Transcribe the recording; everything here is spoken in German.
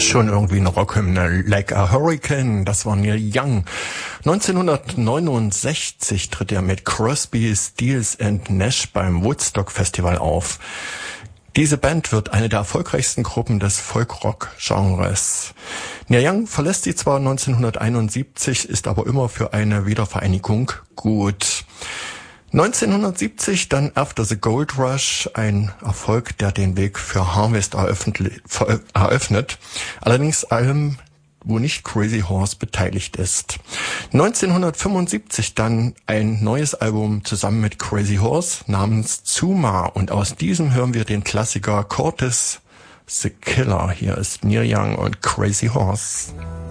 Schon irgendwie eine Rockhymne. Like a Hurricane, das war Neil Young. 1969 tritt er mit Crosby, Stills and Nash beim Woodstock Festival auf. Diese Band wird eine der erfolgreichsten Gruppen des Folk-Rock-Genres. Neil Young verlässt sie zwar 1971, ist aber immer für eine Wiedervereinigung gut. 1970 dann After the Gold Rush, ein Erfolg, der den Weg für Harvest eröffnet. Allerdings allem, wo nicht Crazy Horse beteiligt ist. 1975 dann ein neues Album zusammen mit Crazy Horse namens Zuma. Und aus diesem hören wir den Klassiker Curtis the Killer. Hier ist Neil Young und Crazy Horse.